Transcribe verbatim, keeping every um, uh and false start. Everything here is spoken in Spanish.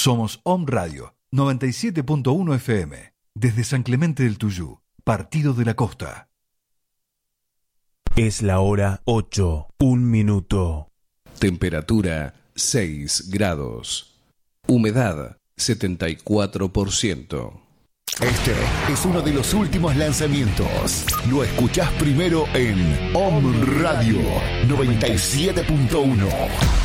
Somos Om Radio noventa y siete punto uno F M, desde San Clemente del Tuyú, Partido de la Costa. Es la hora ocho, un minuto. Temperatura seis grados. Humedad setenta y cuatro por ciento. Este es uno de los últimos lanzamientos. Lo escuchás primero en Om Radio noventa y siete punto uno.